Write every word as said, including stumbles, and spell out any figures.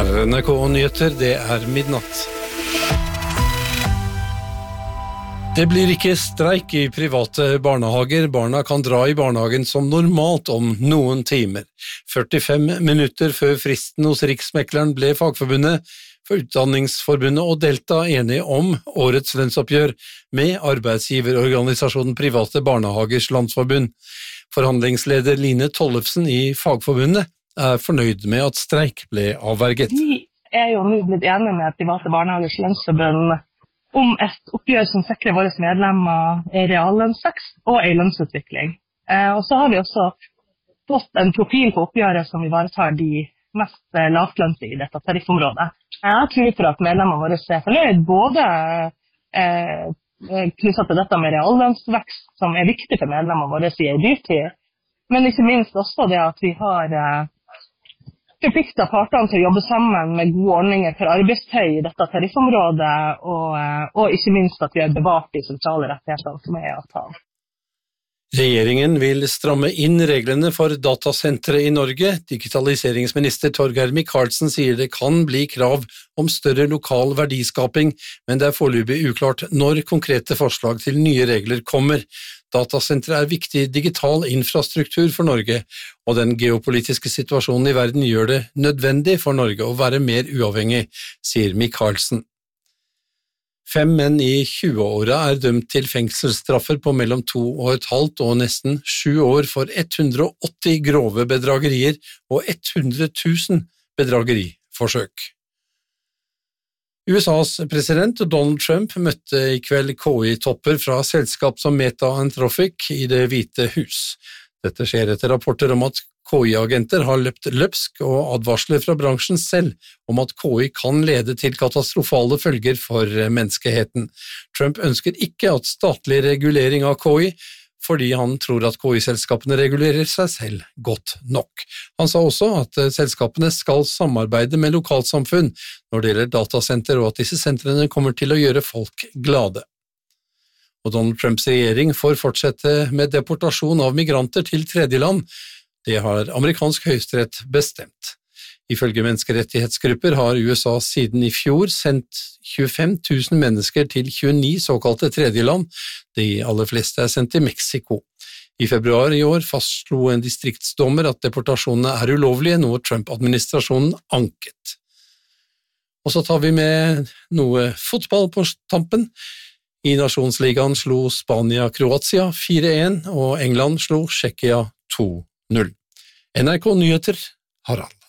Her er N R K Nyheter, det er midnatt. Det blir ikke streik i private barnehager. Barna kan dra i barnehagen som normalt om noen timer. førtifem minutter før fristen hos Riksmekleren ble Fagforbundet for Utdanningsforbundet og Delta enige om årets lønnsoppgjør med arbeidsgiverorganisasjonen Private Barnehagers Landsforbund. Forhandlingsleder Line Tollefsen i Fagforbundet er fornøyd med at streik ble avverget. Vi er jo nå blitt enige med Private Barnehagers Landsforbund om et oppgjør som sikrer våre medlemmer en reallønnsvekst og en lønnsutvikling. Eh, og så har vi også fått en profil på oppgjøret som ivaretar de mest lavtlønte i dette tariffområdet. Jeg tror for at medlemmene våre er fornøyd, både eh, knyttet til dette med reallønnsvekst, som er viktig for medlemmene våre i en dyrtid, men ikke minst også det at vi har eh, forpliktet partene til å jobbe sammen med gode ordninger for arbeidstøy i dette tariffområdet, og, og ikke minst at vi har bevart de sentrale rettighetene som er i avtalen. Regjeringen vil stramme inn reglene for datasentre i Norge. Digitaliseringsminister Torgeir Micaelsen sier det kan bli krav om større lokal verdiskaping, men det er foreløpig uklart når konkrete forslag til nye regler kommer. Datasentre er viktig digital infrastruktur for Norge, og den geopolitiske situasjonen i verden gjør det nødvendig for Norge å være mer uavhengig, sier Micaelsen. Fem menn i tjueåra er dømt til fengselsstraffer på mellom to og et halvt og nesten sju år for hundre og åtti grove bedragerier og hundre tusen bedrageriforsøk. U S A's president Donald Trump møtte i kveld K I-topper fra selskap som Meta Anthropic i Det hvite hus. Dette skjer etter rapporter om at K I-agenter har løpt løpsk og advarsler fra bransjen selv om at K I kan lede til katastrofale følger for menneskeheten. Trump ønsker ikke at statlig regulering av K I, fordi han tror at K I-selskapene regulerer seg selv godt nok. Han sa også at selskapene skal samarbeide med lokalsamfunn når det gjelder datasenter, og at disse sentrene kommer til å gjøre folk glade. Og Donald Trumps regjering får fortsette med deportasjon av migranter til tredjeland. Det har amerikansk høyesterett bestemt. Ifølge menneskerettighetsgrupper har U S A siden i fjor sendt tjuefem tusen mennesker til tjueni såkalte tredjeland. De aller fleste er sendt til Mexico. I februar i år fastslo en distriktsdommer at deportasjonene er ulovlige, noe Trump-administrasjonen anket. Og så tar vi med noe fotball på tampen. I Nasjonsligaen slo Spania Kroatia fire en, og England slo Tsjekkia to null. N R K Nyheter, Harald.